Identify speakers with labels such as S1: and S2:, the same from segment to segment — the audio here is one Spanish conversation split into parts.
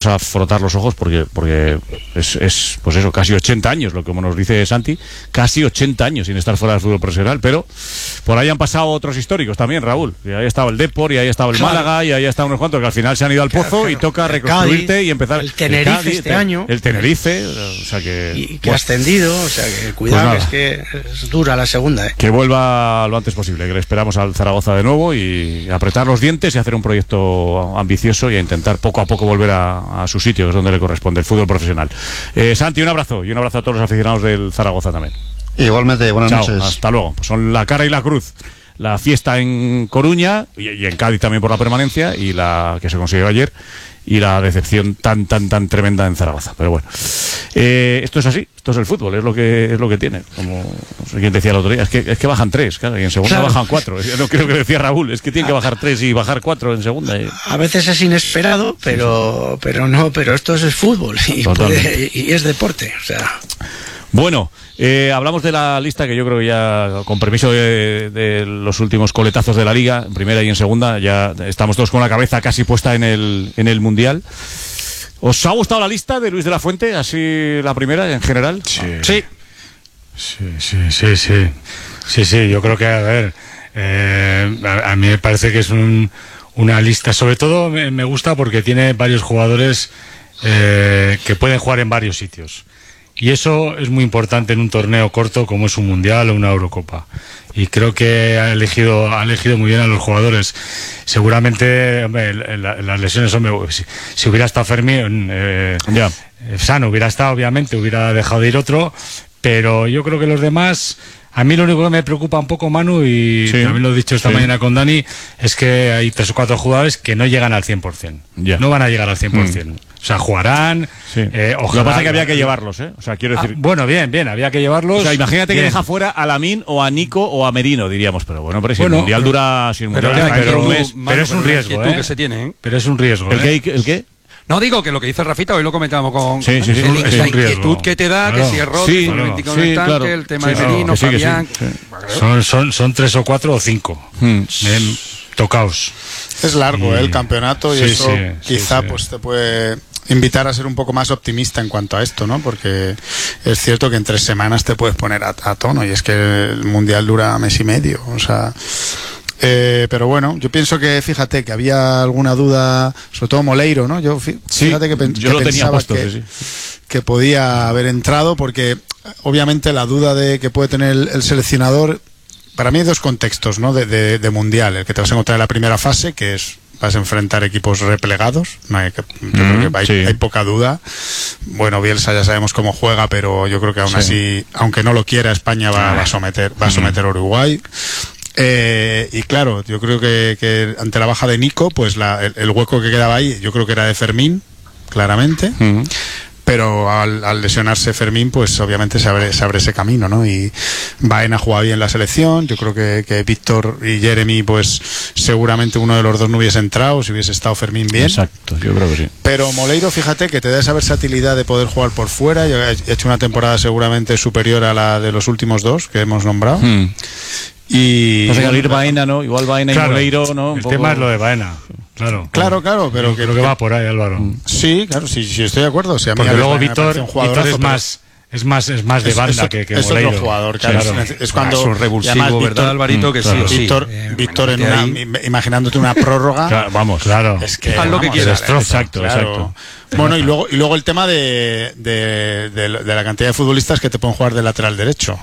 S1: a frotar los ojos porque es pues eso, casi 80 años, lo que como nos dice Santi, casi 80 años sin estar fuera del fútbol profesional, pero por ahí han pasado otros históricos también, Raúl, y ahí estaba el Depor, y ahí estaba el Málaga, y ahí estaban unos cuantos que al final se han ido al pozo y toca reconstruirte Cádiz, y empezar.
S2: El Tenerife Cádiz, este año.
S1: El Tenerife, o sea que...
S2: Y que ha ascendido, o sea que cuidado, pues que es dura la segunda.
S1: Que vuelva lo antes posible, que le esperamos al Zaragoza de nuevo y apretar los dientes y hacer un proyecto ambicioso y a intentar poco a poco volver a su sitio, que es donde le corresponde, el fútbol profesional. Santi, un abrazo, y un abrazo a todos los aficionados del Zaragoza también.
S3: Igualmente, buenas noches.
S1: Hasta luego. Pues son la cara y la cruz. La fiesta en Coruña y en Cádiz también por la permanencia, y la que se consiguió ayer, y la decepción tan tremenda en Zaragoza. Pero bueno, esto es así, esto es el fútbol, es lo que tiene. Como no sé quién decía el otro día, es que bajan 3, claro, y en segunda bajan 4. No creo que decía Raúl, es que tienen que bajar 3 y bajar 4 en segunda.
S2: A veces es inesperado, pero esto es el fútbol y es deporte, o sea.
S1: Bueno, hablamos de la lista, que yo creo que ya, con permiso de los últimos coletazos de la Liga, en primera y en segunda, ya estamos todos con la cabeza casi puesta en el Mundial. ¿Os ha gustado la lista de Luis de la Fuente, así la primera en general?
S4: Sí. Sí, yo creo que, a ver, a mí me parece que es una lista, sobre todo me gusta porque tiene varios jugadores que pueden jugar en varios sitios. Y eso es muy importante en un torneo corto como es un Mundial o una Eurocopa. Y creo que ha elegido muy bien a los jugadores. Seguramente, hombre, las lesiones, hombre, si hubiera estado Fermín, sano hubiera estado, obviamente, hubiera dejado de ir otro. Pero yo creo que los demás... A mí lo único que me preocupa un poco, Manu, y también lo he dicho esta mañana con Dani, es que hay 3 o 4 jugadores que no llegan al 100%. No van a llegar al 100%. O sea, jugarán.
S1: Ojalá. Lo que pasa es que había que llevarlos, ¿eh? O sea, quiero decir.
S4: Bueno, bien, había que llevarlos.
S1: O sea, imagínate que deja fuera a Lamine o a Nico o a Merino, diríamos. Pero bueno, pero si el Mundial dura. Si el Mundial
S4: pero,
S1: un mes.
S4: Pero es un riesgo,
S5: que se tiene, ¿eh?
S4: Pero es un riesgo.
S1: ¿El qué?
S5: No, digo que lo que dice Rafita, hoy lo comentábamos con
S1: la
S5: inquietud que te da, que si es Rodri, con el tanque, el tema de Merino, Fabián.
S4: Son 3 o 4 o 5 tocaos.
S6: Es largo el campeonato y eso quizá pues te puede invitar a ser un poco más optimista en cuanto a esto, ¿no? Porque es cierto que en 3 semanas te puedes poner a tono, y es que el Mundial dura mes y medio, o sea... pero bueno, yo pienso que, fíjate, que había alguna duda, sobre todo Moleiro, ¿no? Fíjate que
S1: yo lo tenía puesto,
S6: que podía haber entrado, porque obviamente la duda de que puede tener el seleccionador, para mí hay 2 contextos, ¿no? De Mundial, el que te vas a encontrar en la primera fase, que es vas a enfrentar equipos replegados, yo creo que hay poca duda. Bueno, Bielsa ya sabemos cómo juega, pero yo creo que aún así, aunque no lo quiera, España va a someter a Uruguay. Y claro, yo creo que ante la baja de Nico, pues el hueco que quedaba ahí, yo creo que era de Fermín, claramente. Pero al lesionarse Fermín, pues obviamente se abre ese camino, ¿no? Y Baena juega bien la selección. Yo creo que Víctor y Jeremy, pues seguramente uno de los dos no hubiese entrado si hubiese estado Fermín bien.
S1: Exacto, yo creo que sí.
S6: Pero Moleiro, fíjate que te da esa versatilidad de poder jugar por fuera. Yo he hecho una temporada seguramente superior a la de los últimos 2 que hemos nombrado. Y
S1: no sé, al ir Baena, ¿no? Igual Baena y Moleiro, ¿no?
S4: El tema es lo de Baena. Claro,
S6: pero
S4: creo que va por ahí, Álvaro.
S6: Sí, claro, sí, estoy de acuerdo. O sea,
S4: porque luego Víctor es más de banda que
S6: es
S4: Moleiro.
S6: Otro jugador, claro. Es cuando
S5: es un revulsivo, ¿verdad, Alvarito? Que
S6: Víctor imaginándote una prórroga.
S4: Claro.
S6: Es que
S5: haz lo que quieras.
S1: Exacto.
S6: Bueno, y luego el tema de la cantidad de futbolistas que te pueden jugar de lateral derecho.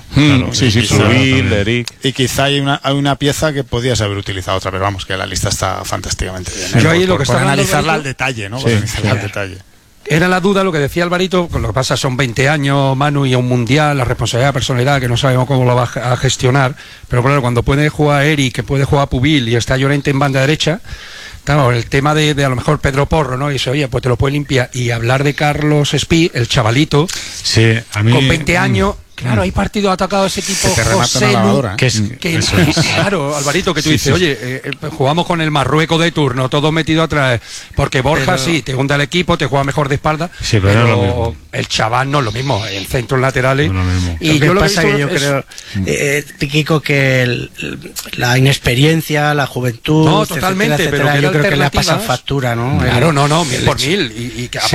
S6: Y quizá hay una pieza que podías haber utilizado otra, pero vamos, que la lista está fantásticamente bien.
S5: Yo ahí lo que está
S6: analizarla al detalle, ¿no? Al detalle.
S5: Era la duda, lo que decía Alvarito, lo que pasa son 20 años, Manu, y a un Mundial, la responsabilidad, la personalidad, que no sabemos cómo lo va a gestionar, pero claro, cuando puede jugar Eric, que puede jugar Pubil y está Llorente en banda derecha, claro, el tema de a lo mejor Pedro Porro, ¿no? Y dice, oye, pues te lo puede limpiar, y hablar de Carlos Espí, el chavalito,
S4: a mí,
S5: con 20 años... Claro, hay partidos atacados de ese tipo, José Lu, claro, Alvarito, que tú dices, oye, jugamos con el Marruecos de turno, todo metido atrás, porque Borja te hunde el equipo, te juega mejor de espalda, pero el chaval no es lo mismo, el centro, laterales,
S2: y yo lo que pasa que yo creo, Kiko, que la inexperiencia, la juventud,
S5: no, totalmente,
S2: etcétera,
S5: pero
S2: yo creo que le ha pasado factura, ¿no?
S5: Claro, no, 1000 por 1000, y que